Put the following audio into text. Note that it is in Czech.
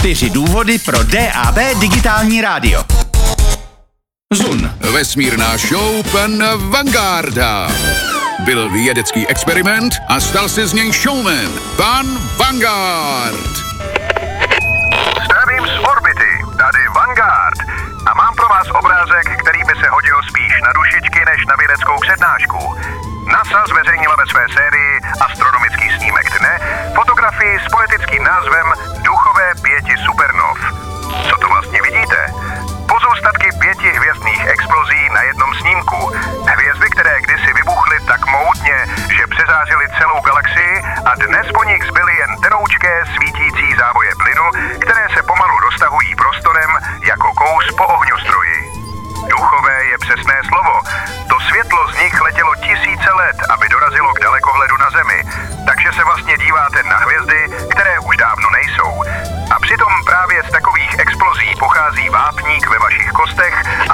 4 důvody pro DAB digitální rádio. Zun. Vesmírná show pana Vanguarda. Byl vědecký experiment a stal se z něj showman. Pan Vanguard. Zdravím z orbity, tady Vanguard. A mám pro vás obrázek, který by se hodil spíš na dušičky než na vědeckou přednášku. NASA zveřejnila ve své sérii Astronomický snímek dne fotografii s poetickým názvem Duchové 5 supernov. Co to vlastně vidíte? Pozůstatky 5 hvězdných explozí na jednom snímku. Hvězdy, které kdysi vybuchly tak mohutně, že přezářily celou galaxii a dnes po nich zbyly jen tenoučké svítící závoje plynu, které se pomalu roztahují prostorem jako kous po ohňostroji. Duchové je přesné slovo. To světlo z nich letělo tisíce let, aby dorazilo k dalekohledu na Zemi. Takže se vlastně díváte na hvězdy, které už dávno nejsou. A přitom právě z takových explozí pochází vápník ve vašich kostech